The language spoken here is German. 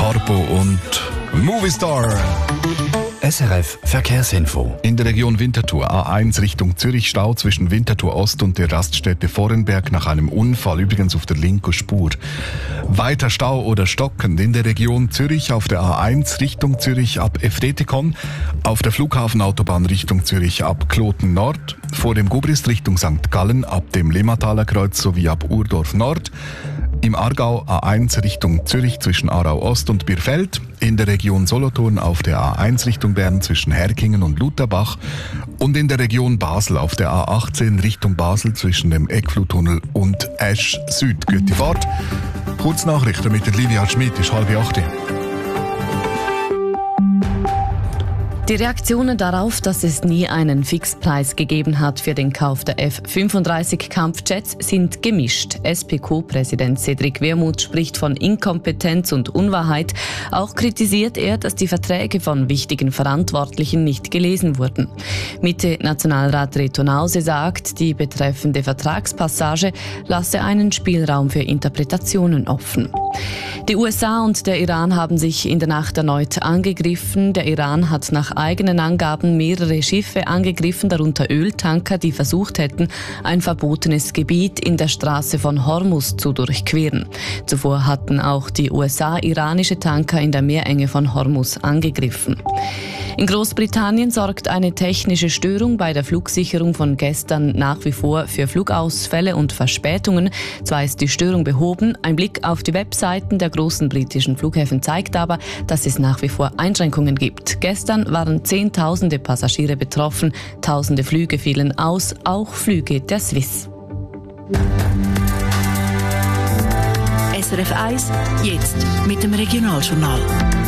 Harpo und Movie Star. SRF Verkehrsinfo. In der Region Winterthur A1 Richtung Zürich Stau zwischen Winterthur Ost und der Raststätte Vorenberg nach einem Unfall, übrigens auf der linken Spur. Weiter Stau oder stockend in der Region Zürich auf der A1 Richtung Zürich ab Efretikon, auf der Flughafenautobahn Richtung Zürich ab Kloten Nord, vor dem Gubrist Richtung St. Gallen ab dem Limataler Kreuz sowie ab Urdorf Nord, im Aargau A1 Richtung Zürich zwischen Aarau Ost und Birfeld, in der Region Solothurn auf der A1 Richtung Bern zwischen Herkingen und Lutherbach und in der Region Basel auf der A18 Richtung Basel zwischen dem Eckfluttunnel und Esch Süd. Gute Fahrt. Kurznachrichten mit der Livia Schmidt ist 7:30. Die Reaktionen darauf, dass es nie einen Fixpreis gegeben hat für den Kauf der F-35-Kampfjets, sind gemischt. SP-Co-Präsident Cedric Wermuth spricht von Inkompetenz und Unwahrheit. Auch kritisiert er, dass die Verträge von wichtigen Verantwortlichen nicht gelesen wurden. Mitte-Nationalrat Reto Nause sagt, die betreffende Vertragspassage lasse einen Spielraum für Interpretationen offen. Die USA und der Iran haben sich in der Nacht erneut angegriffen. Der Iran hat nach eigenen Angaben mehrere Schiffe angegriffen, darunter Öltanker, die versucht hätten, ein verbotenes Gebiet in der Straße von Hormuz zu durchqueren. Zuvor hatten auch die USA iranische Tanker in der Meerenge von Hormuz angegriffen. In Großbritannien sorgt eine technische Störung bei der Flugsicherung von gestern nach wie vor für Flugausfälle und Verspätungen. Zwar ist die Störung behoben, ein Blick auf die Webseiten der großen britischen Flughäfen zeigt aber, dass es nach wie vor Einschränkungen gibt. Gestern waren Zehntausende Passagiere betroffen, Tausende Flüge fielen aus, auch Flüge der Swiss. SRF 1, jetzt mit dem Regionaljournal.